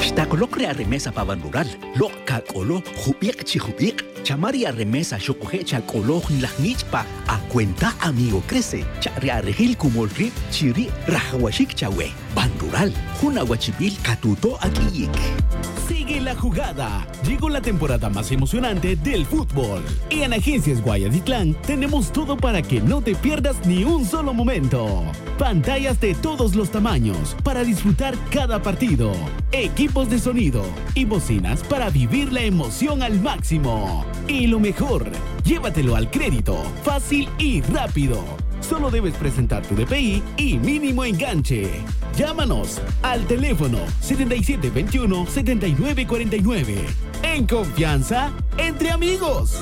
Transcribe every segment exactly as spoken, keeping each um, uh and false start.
Xtacolok rea remesa pavan rural. Lo cacolo, jubiek chijubiek. Chamaria remesa xocoje chalcolo nilajnich pa a cuenta amigo crece. Charia regil kumolri chiri rajawashik chawe. Ban rural. Juna huachibil catuto aquiyik. Sigue la jugada. Llegó la temporada más emocionante del fútbol. Y en Agencias Guayatitlán tenemos todo para que no te pierdas ni un solo momento. Pantallas de todos los tamaños para disfrutar cada partido. Equipos de sonido y bocinas para vivir la emoción al máximo. Y lo mejor, llévatelo al crédito, fácil y rápido. Solo debes presentar tu D P I y mínimo enganche. Llámanos al teléfono setenta y siete veintiuno, setenta y nueve cuarenta y nueve. En confianza, entre amigos.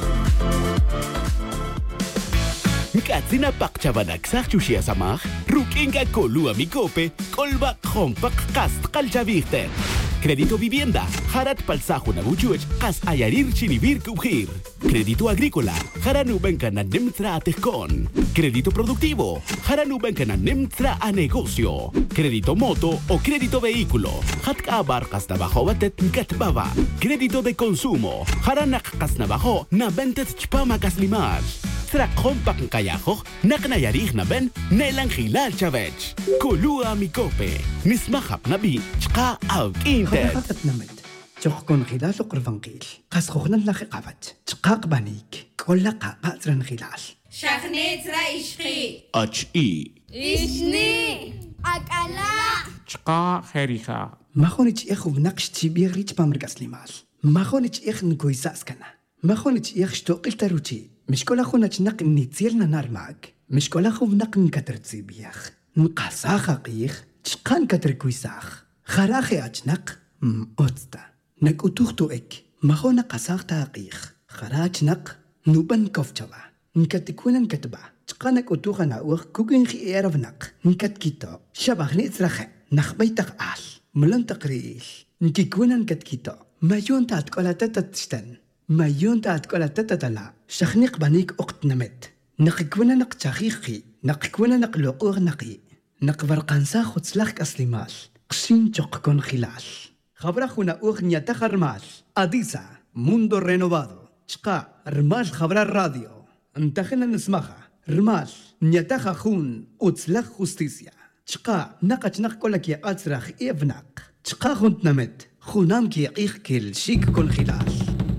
Katsina pakchabanak sakchushia samach, rukinga kolua mikope, kolba kompak kast kalchaviste. Crédito vivienda, harat palsajo naguchuech, kas ayarir chinivir kubjir. Crédito agrícola, haranubenka na nemtra atejkon. Crédito productivo, haranubenka na nemtra a negocio. Crédito moto o crédito vehículo, hatka abarcas nabajo batet katbaba. Crédito de consumo, haranak kas nabajo na bentet chpama kaslimar. Trakon pak kayajo, nak nayarih na ben, nelang hilal chavech. Kulua mikope, nismahap nabi, chka out inter. خلقت نمد تخكون خلال قرفنقيل قاس خوخنا نلاقي قافت تقاق بانيك كل قاقا ترن خلال شخنيت رايشخي اتش اي إشني أكلا چقا خيريخا ما خونيش إخو بنقش تبيغ ريش بامرقس لمال ما خونيش إخ نكويساس كنا ما خونيش إخ شتوقل تروتي مش كل أخو نتنق نيتيرنا نار معك مش كل أخو بنق نكتر تسيبيخ نقاساخ قيخ تشقان كتر كويساخ خراخي أجنق مؤتتا نكوتوختو إك ما هو نقاساخ تاقيخ خراج نق نوبن كوفتشوا نكتكونا نكتبا تقانك أتوخا ناوخ كوكين خي إيرف نق نكتكيتو شبخني إترخي نخبيتك آل ملن تقريل نكيكونا نكتكيتو ما يون تاتكولا تتتشتن ما يون تاتكولا تتتلا شخنيق بانيك أقت نمت نقكونا نقتاخيخي نقكونا نقلوقوغ نقي نقبرقانسا خدسلاخك أسليمال قشين تشقكون خلال خبرخونا أغنية تخرمال أديسا موندو رينوفادو شقا رمال خبر الراديو انتخنا نسمخها رمال نيتخا خون أتسلخ خستيسيا شقا نقش نقولك يا أتسرخ إبنق شقا خونت نمت خونام كي يقيخ كل شيك كون خلال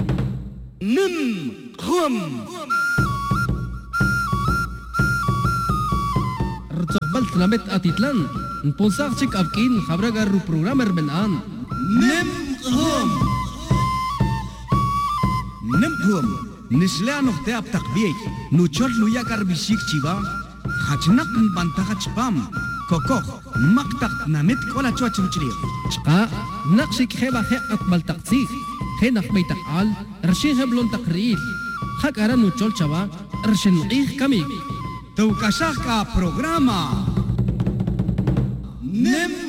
نم خم رتقبلت نمت أتيتلان نبونساغ تشيك أبكين خبرة غير بروغرامر من آن نم هم نم هم نشلا نختي بتقبيك نوچول لويا كربيشيك تشيبا خاچنق نبانتا خاچبام كوكوخ مقتق نمت كولا چوا چمچريو شقا نقشك خيبا خي أقبل تقسيخ خي نخبي تقال رشين هبلون تقريل خاك أرا نوچول چوا رشن عيخ كميك تو كشاك بروغراما نم